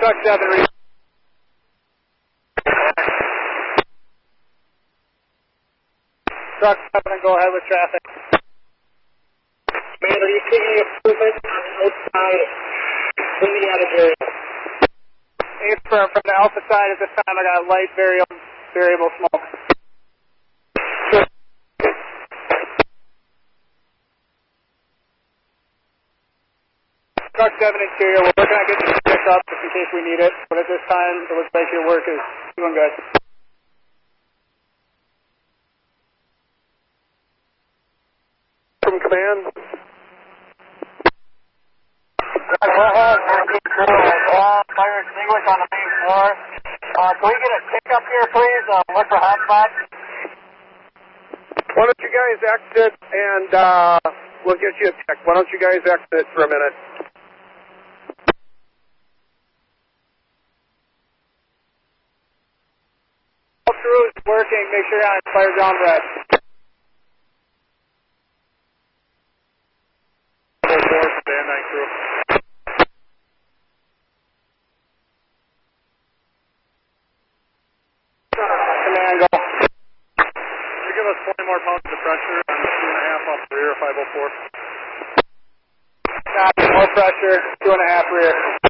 Truck 7, read. Truck 7, go ahead with traffic. Man, are you seeing any improvement on the outside in the attic area? From the alpha side at this time, I got light variable smoke. Truck 7 interior, we're working on getting this picked up just in case we need it, but at this time, it looks like your work is doing good. From command. Go ahead, fire extinguish on the main floor. Can we get a pickup here, please? Look for hotspot. Why don't you guys exit and we'll get you a check. Why don't you guys exit for a minute? All crew is working, make sure you're on fire ground red. Stand 9 crew. Command, go. You give us 20 more pounds of pressure on the 2.5 off the rear 504. Copy, more pressure, 2.5 rear.